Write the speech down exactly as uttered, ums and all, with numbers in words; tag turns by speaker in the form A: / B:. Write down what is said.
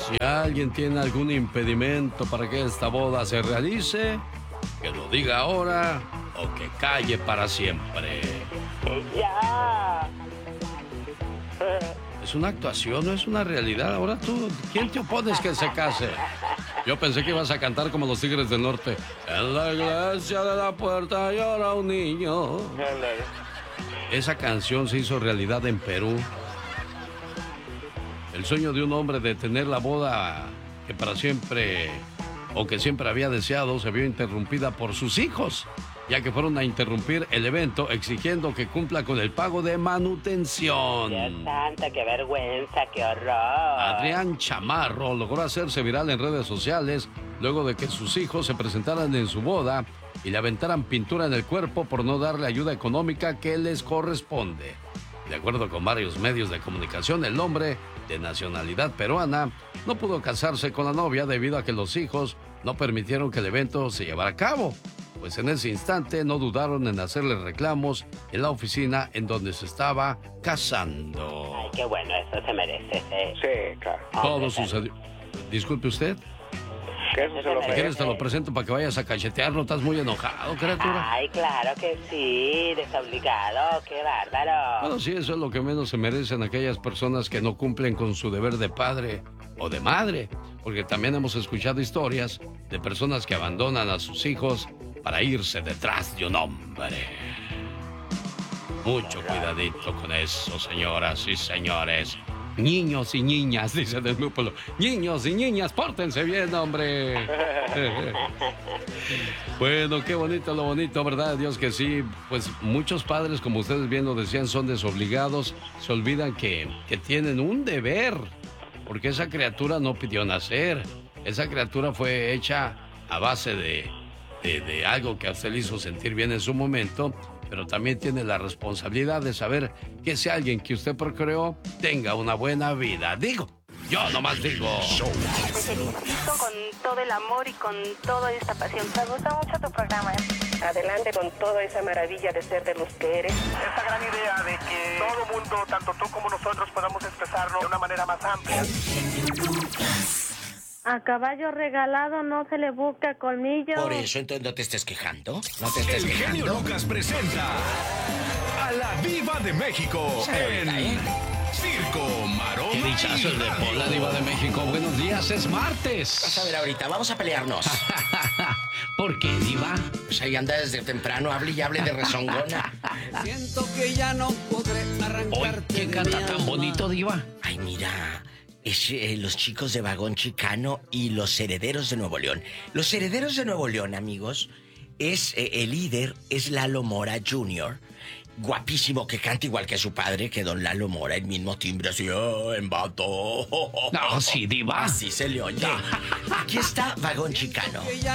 A: Si alguien tiene algún impedimento para que esta boda se realice, que lo diga ahora o que calle para siempre.
B: ¡Ya!
A: Es una actuación, no es una realidad. Ahora tú, ¿quién te opones que se case? Yo pensé que ibas a cantar como los Tigres del Norte. En la iglesia de la puerta llora un niño. Esa canción se hizo realidad en Perú. El sueño de un hombre de tener la boda que para siempre, o que siempre había deseado, se vio interrumpida por sus hijos, ya que fueron a interrumpir el evento exigiendo que cumpla con el pago de manutención.
B: ¡Dios santo, qué vergüenza, qué horror!
A: Adrián Chamarro logró hacerse viral en redes sociales luego de que sus hijos se presentaran en su boda y le aventaran pintura en el cuerpo por no darle ayuda económica que les corresponde. De acuerdo con varios medios de comunicación, el hombre, de nacionalidad peruana, no pudo casarse con la novia debido a que los hijos no permitieron que el evento se llevara a cabo. Pues en ese instante no dudaron en hacerle reclamos en la oficina en donde se estaba casando.
B: Ay, qué bueno, eso se merece. ¿eh?
C: Sí, claro.
A: Todo sucedió. Disculpe usted.
C: Que eso se lo
A: Si quieres te lo presento para que vayas a cachetearlo. Estás muy enojado, criatura.
B: Ay, claro que sí, desobligado, qué bárbaro.
A: Bueno, sí, eso es lo que menos se merecen aquellas personas que no cumplen con su deber de padre o de madre. Porque también hemos escuchado historias de personas que abandonan a sus hijos para irse detrás de un hombre. Mucho cuidadito con eso, señoras y señores. Niños y niñas, dice del mi pueblo. Niños y niñas, pórtense bien, hombre. Bueno, qué bonito lo bonito, ¿verdad? Dios que sí. Pues muchos padres, como ustedes bien lo decían, son desobligados. Se olvidan que, que tienen un deber. Porque esa criatura no pidió nacer. Esa criatura fue hecha a base de, de, de algo que a usted le hizo sentir bien en su momento. Pero también tiene la responsabilidad de saber que ese alguien que usted procreó tenga una buena vida. Digo, yo nomás digo.
D: Te felicito con todo el amor y con toda esta pasión. Me gusta mucho tu programa. Adelante con toda esa maravilla de ser de los que eres.
E: Esta gran idea de que todo mundo, tanto tú como nosotros, podamos expresarlo de una manera más amplia.
F: A caballo regalado no se le busca colmillo.
G: Por eso, entonces, ¿no te estés quejando? ¿No te estés
H: El
G: quejando?
H: genio Lucas presenta a la Diva de México en
G: ¿eh?
H: Circo, Maroma
A: Qué dichazo el de
H: y
A: Pola, Diva de México. Buenos días, es martes.
G: Vas a ver ahorita, vamos a pelearnos.
A: ¿Por qué, Diva?
G: Pues ahí anda desde temprano, hable y hable de rezongona.
I: Siento que ya no podré
A: Hoy,
I: arrancarte
A: ¿quién
I: de
A: canta
I: mi
A: tan
I: alma.
A: bonito, Diva?
G: Ay, mira, es eh, los chicos de Vagón Chicano y los Herederos de Nuevo León. Los Herederos de Nuevo León, amigos, es eh, el líder es Lalo Mora junior Guapísimo, que canta igual que su padre, que don Lalo Mora, el mismo timbre así, oh, en vato.
A: No, sí, Diva.
G: Así se le oye. Aquí está Vagón Chicano.
I: Que ya